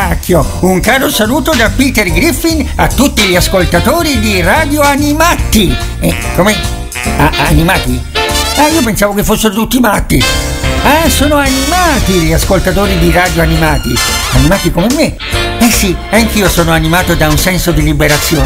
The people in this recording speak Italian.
cacchio! Un caro saluto da Peter Griffin a tutti gli ascoltatori di Radio Animati. Come? Animati? Io pensavo che fossero tutti matti. Sono animati gli ascoltatori di Radio Animati. Animati come me? Sì, anch'io sono animato da un senso di liberazione.